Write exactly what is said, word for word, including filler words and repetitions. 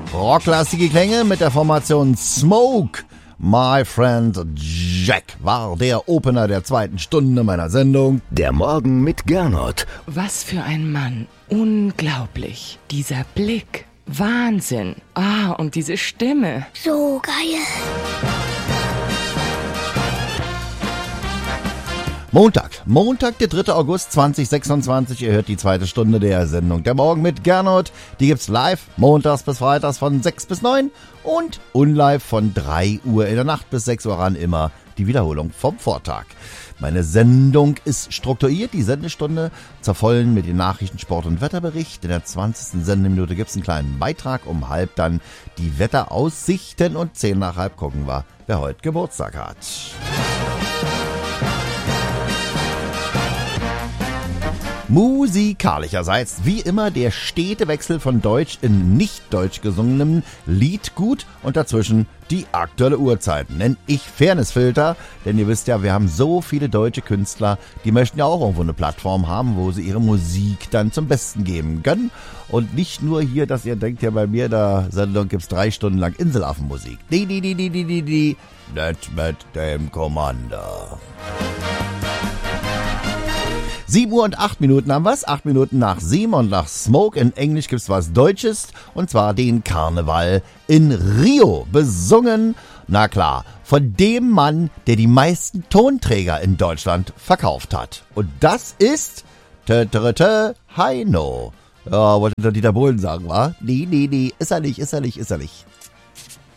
Rocklastige Klänge mit der Formation Smoke. My Friend Jack war der Opener der zweiten Stunde meiner Sendung. Der Morgen mit Gernot. Was für ein Mann. Unglaublich. Dieser Blick. Wahnsinn. Ah, und diese Stimme. So geil. Montag, Montag, der dritte August zweitausendsechsundzwanzig. Ihr hört die zweite Stunde der Sendung Der Morgen mit Gernot. Die gibt's live montags bis freitags von sechs bis neun und unlive von drei Uhr in der Nacht bis sechs Uhr ran, immer die Wiederholung vom Vortag. Meine Sendung ist strukturiert, die Sendestunde zur vollen mit den Nachrichten, Sport und Wetterbericht. In der zwanzigsten Sendeminute gibt's einen kleinen Beitrag, um halb dann die Wetteraussichten und zehn nach halb gucken wir, wer heute Geburtstag hat. Musikalischerseits wie immer der stete Wechsel von Deutsch in nicht-deutsch gesungenem Liedgut und dazwischen die aktuelle Uhrzeit. Nenn ich Fairnessfilter, denn ihr wisst ja, wir haben so viele deutsche Künstler, die möchten ja auch irgendwo eine Plattform haben, wo sie ihre Musik dann zum Besten geben können. Und nicht nur hier, dass ihr denkt, ja bei mir in der Sendung gibt's drei Stunden lang Inselaffenmusik. Die, die, die, die, die, die, die, nicht mit dem Commander. sieben Uhr und acht Minuten haben wir's, acht Minuten nach sieben und nach Smoke. In Englisch gibt's was Deutsches, und zwar den Karneval in Rio, besungen, na klar, von dem Mann, der die meisten Tonträger in Deutschland verkauft hat. Und das ist tö, tö, tö, Heino. Ja, wollte der Dieter Bohlen sagen, wa? Nee, nee, nee, ist er nicht, ist er nicht, ist er nicht.